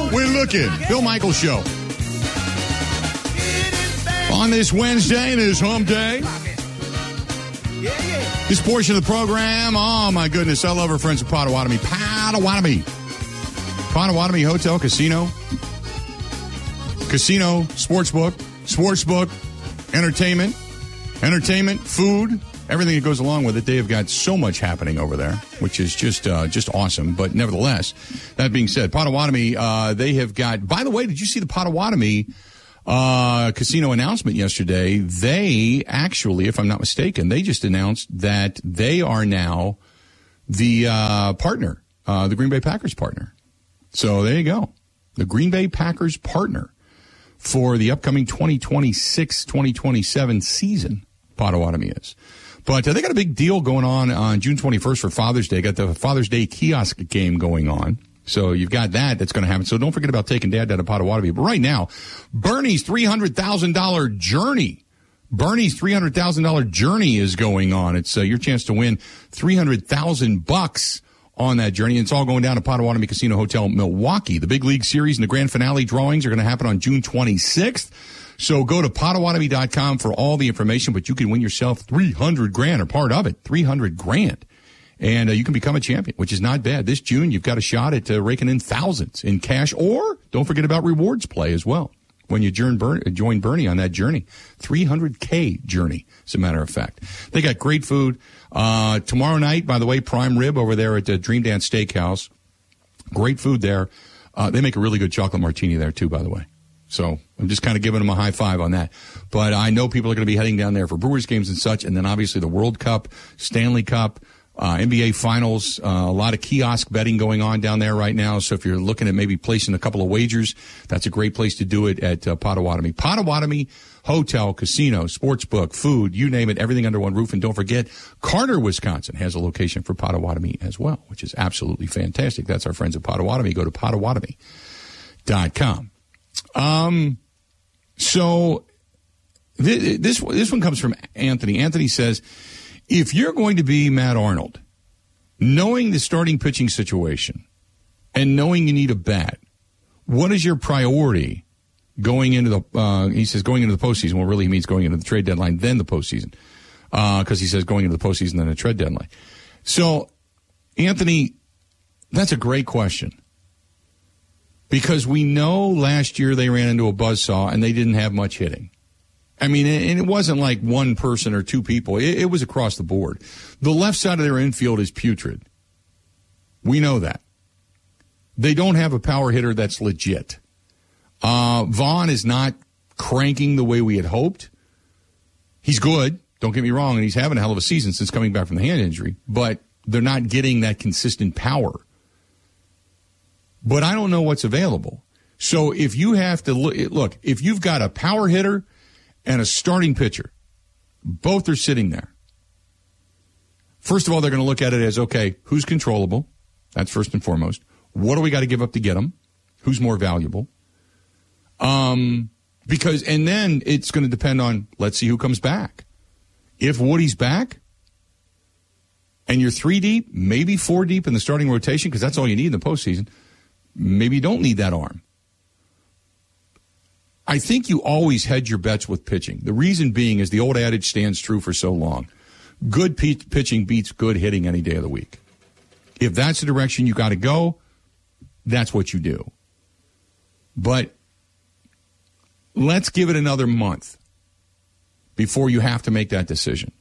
We're looking. Bill Michaels Show. On this Wednesday, this hump day. This portion of the program, oh my goodness, I love our friends at Potawatomi. Potawatomi Hotel, Casino, Sportsbook, entertainment, food, everything that goes along with it. They have got so much happening over there, which is just awesome. But nevertheless, that being said, Potawatomi, they have got, by the way, did you see the Potawatomi casino announcement yesterday? They actually, if I'm not mistaken, they just announced that they are now the partner, the Green Bay Packers partner. So there you go. The Green Bay Packers partner for the upcoming 2026-2027 season, Potawatomi is. But they got a big deal going on June 21st for Father's Day. Got the Father's Day kiosk game going on. So you've got that's going to happen. So don't forget about taking Dad down to Potawatomi. But right now, Bernie's $300,000 journey. Bernie's $300,000 journey is going on. It's your chance to win $300,000 on that journey. And it's all going down to Potawatomi Casino Hotel, Milwaukee. The Big League Series and the grand finale drawings are going to happen on June 26th. So go to Potawatomi.com for all the information, but you can win yourself $300,000 or part of it, $300,000. And you can become a champion, which is not bad. This June, you've got a shot at raking in thousands in cash, or don't forget about rewards play as well when you join Bernie on that journey. $300K journey, as a matter of fact. They got great food. Tomorrow night, by the way, prime rib over there at Dream Dance Steakhouse. Great food there. They make a really good chocolate martini there, too, by the way. So I'm just kind of giving them a high five on that. But I know people are going to be heading down there for Brewers games and such, and then obviously the World Cup, Stanley Cup, NBA Finals, a lot of kiosk betting going on down there right now. So if you're looking at maybe placing a couple of wagers, that's a great place to do it at Potawatomi. Potawatomi Hotel, Casino, Sportsbook, food, you name it, everything under one roof. And don't forget, Carter, Wisconsin has a location for Potawatomi as well, which is absolutely fantastic. That's our friends at Potawatomi. Go to Potawatomi.com. So this one comes from Anthony. Anthony says, if you're going to be Matt Arnold, knowing the starting pitching situation and knowing you need a bat, what is your priority going into the, he says going into the postseason? Well, really he means going into the trade deadline, then the postseason. Cause he says going into the postseason, then the trade deadline. So Anthony, that's a great question. Because we know last year they ran into a buzzsaw and they didn't have much hitting. I mean, and it wasn't like one person or two people. It was across the board. The left side of their infield is putrid. We know that. They don't have a power hitter that's legit. Vaughn is not cranking the way we had hoped. He's good, don't get me wrong, and he's having a hell of a season since coming back from the hand injury, but they're not getting that consistent power. But I don't know what's available. So if you have to look, if you've got a power hitter and a starting pitcher, both are sitting there. First of all, they're going to look at it as, okay, who's controllable? That's first and foremost. What do we got to give up to get them? Who's more valuable? Because, and then it's going to depend on, let's see who comes back. If Woody's back and you're 3 deep, maybe 4 deep in the starting rotation, because that's all you need in the postseason, maybe you don't need that arm. I think you always hedge your bets with pitching. The reason being is the old adage stands true for so long. Good pitching beats good hitting any day of the week. If that's the direction you got to go, that's what you do. But let's give it another month before you have to make that decision.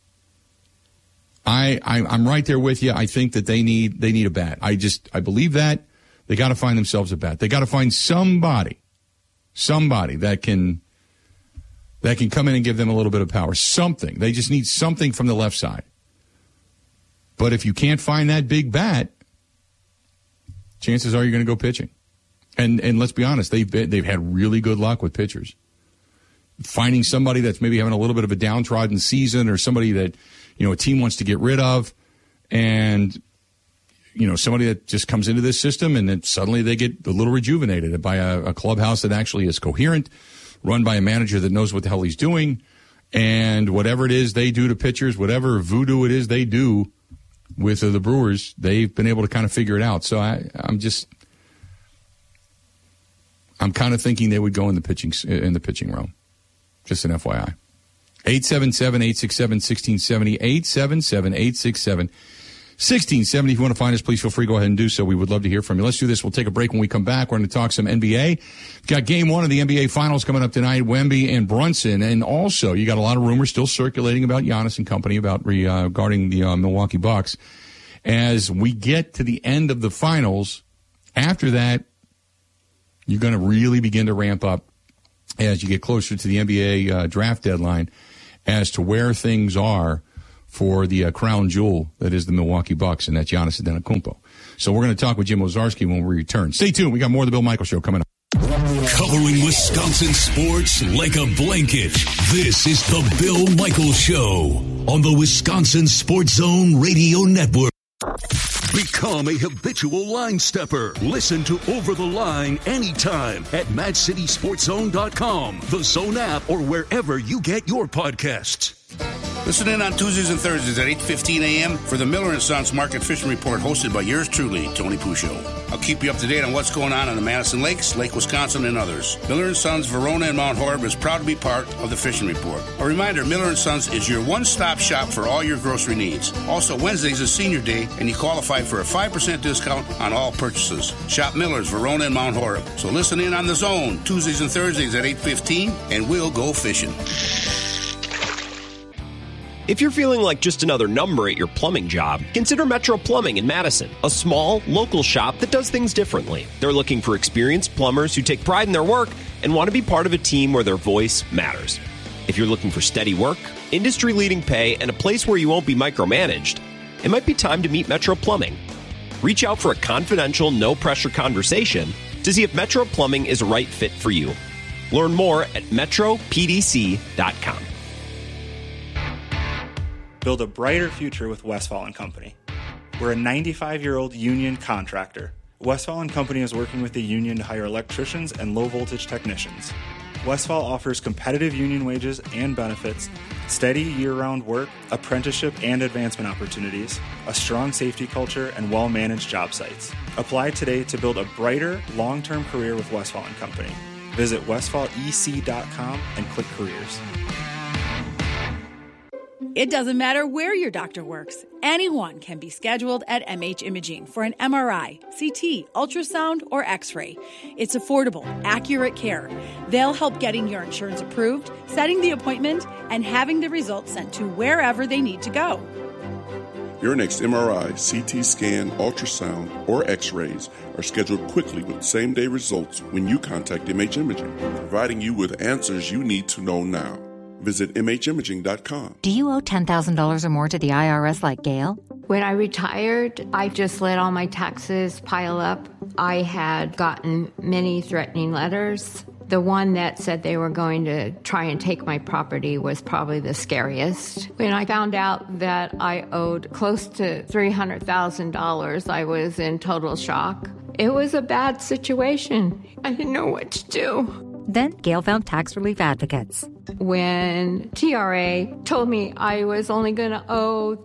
I'm right there with you. I think that they need a bat. I believe that. They got to find themselves a bat. They got to find somebody that can come in and give them a little bit of power. Something. They just need something from the left side. But if you can't find that big bat, chances are you're going to go pitching. And let's be honest, they've had really good luck with pitchers. Finding somebody that's maybe having a little bit of a downtrodden season, or somebody that, a team wants to get rid of, and somebody that just comes into this system and then suddenly they get a little rejuvenated by a clubhouse that actually is coherent, run by a manager that knows what the hell he's doing, and whatever it is they do to pitchers, whatever voodoo it is they do with the Brewers, they've been able to kind of figure it out. So I'm kind of thinking they would go in the pitching realm. Just an FYI. 877-867-1670. 877-867-1670. If you want to find us, please feel free to go ahead and do so. We would love to hear from you. Let's do this. We'll take a break. When we come back, we're going to talk some NBA. We've got game one of the NBA Finals coming up tonight, Wemby and Brunson. And also, you got a lot of rumors still circulating about Giannis and company regarding the Milwaukee Bucks. As we get to the end of the finals, after that, you're going to really begin to ramp up as you get closer to the NBA draft deadline as to where things are for the crown jewel that is the Milwaukee Bucks, and that's Giannis Antetokounmpo. So we're going to talk with Jim Ozarski when we return. Stay tuned. We got more of the Bill Michaels Show coming up. Covering Wisconsin sports like a blanket. This is the Bill Michaels Show on the Wisconsin Sports Zone Radio Network. Become a habitual line stepper. Listen to Over the Line anytime at MadCitySportsZone.com, the Zone app, or wherever you get your podcasts. Listen in on Tuesdays and Thursdays at 8:15 a.m. for the Miller & Sons Market Fishing Report hosted by yours truly, Tony Puccio. I'll keep you up to date on what's going on the Madison Lakes, Lake Wisconsin, and others. Miller & Sons, Verona, and Mount Horeb is proud to be part of the Fishing Report. A reminder, Miller & Sons is your one-stop shop for all your grocery needs. Also, Wednesdays is Senior Day, and you qualify for a 5% discount on all purchases. Shop Miller's, Verona, and Mount Horeb. So listen in on The Zone, Tuesdays and Thursdays at 8:15, and we'll go fishing. If you're feeling like just another number at your plumbing job, consider Metro Plumbing in Madison, a small, local shop that does things differently. They're looking for experienced plumbers who take pride in their work and want to be part of a team where their voice matters. If you're looking for steady work, industry-leading pay, and a place where you won't be micromanaged, it might be time to meet Metro Plumbing. Reach out for a confidential, no-pressure conversation to see if Metro Plumbing is a right fit for you. Learn more at metropdc.com. Build a brighter future with Westfall & Company. We're a 95-year-old union contractor. Westfall & Company is working with the union to hire electricians and low-voltage technicians. Westfall offers competitive union wages and benefits, steady year-round work, apprenticeship and advancement opportunities, a strong safety culture, and well-managed job sites. Apply today to build a brighter, long-term career with Westfall & Company. Visit westfallec.com and click careers. It doesn't matter where your doctor works. Anyone can be scheduled at MH Imaging for an MRI, CT, ultrasound, or X-ray. It's affordable, accurate care. They'll help getting your insurance approved, setting the appointment, and having the results sent to wherever they need to go. Your next MRI, CT scan, ultrasound, or X-rays are scheduled quickly with same-day results when you contact MH Imaging, providing you with answers you need to know now. Visit MHimaging.com. Do you owe $10,000 or more to the IRS like Gail? When I retired, I just let all my taxes pile up. I had gotten many threatening letters. The one that said they were going to try and take my property was probably the scariest. When I found out that I owed close to $300,000, I was in total shock. It was a bad situation. I didn't know what to do. Then Gail found tax relief advocates. When TRA told me I was only going to owe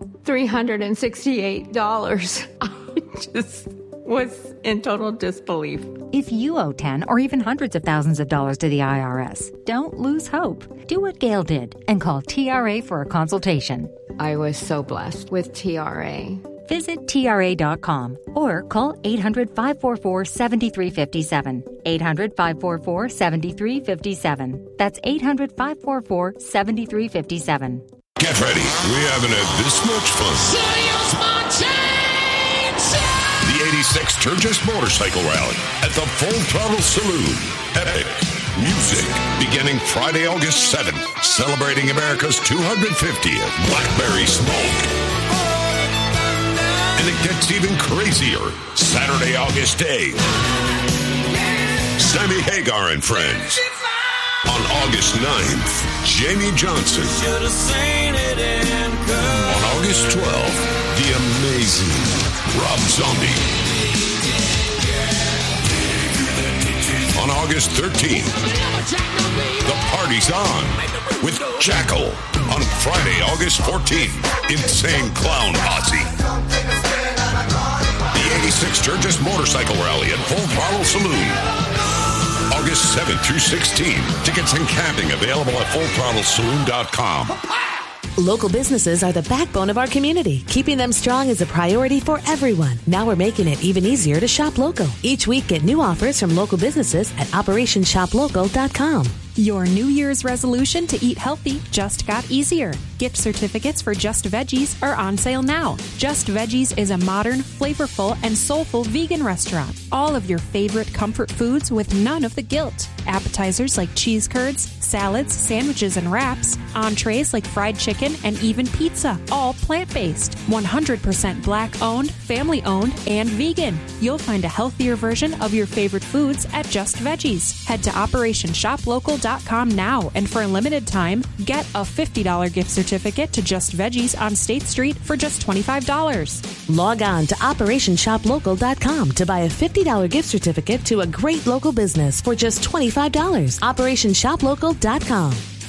$368, I just was in total disbelief. If you owe 10 or even hundreds of thousands of dollars to the IRS, don't lose hope. Do what Gail did and call TRA for a consultation. I was so blessed with TRA. Visit TRA.com or call 800-544-7357. 800-544-7357. That's 800-544-7357. Get ready. We're having this much fun. The 86 Sturgis Motorcycle Rally at the Full Throttle Saloon. Epic music beginning Friday, August 7th, celebrating America's 250th Blackberry Smoke. And it gets even crazier. Saturday, August 8th. Sammy Hagar and Friends. On August 9th, Jamie Johnson. On August 12th, the amazing Rob Zombie. On August 13th, the party's on with Jackal. On Friday, August 14th, Insane Clown Posse. The 86 Sturgis Motorcycle Rally at Full Throttle Saloon. August 7th through 16th. Tickets and camping available at FullThrottleSaloon.com. Local businesses are the backbone of our community. Keeping them strong is a priority for everyone. Now we're making it even easier to shop local. Each week, get new offers from local businesses at OperationShopLocal.com. Your New Year's resolution to eat healthy just got easier. Gift certificates for Just Veggies are on sale now. Just Veggies is a modern, flavorful, and soulful vegan restaurant. All of your favorite comfort foods with none of the guilt. Appetizers like cheese curds, salads, sandwiches, and wraps. Entrees like fried chicken and even pizza. All plant-based. 100% Black-owned, family-owned, and vegan. You'll find a healthier version of your favorite foods at Just Veggies. Head to OperationShopLocal.com now, and for a limited time, get a $50 gift certificate to Just Veggies on State Street for just $25. Log on to OperationShopLocal.com to buy a $50 gift certificate to a great local business for just $25. OperationShopLocal.com.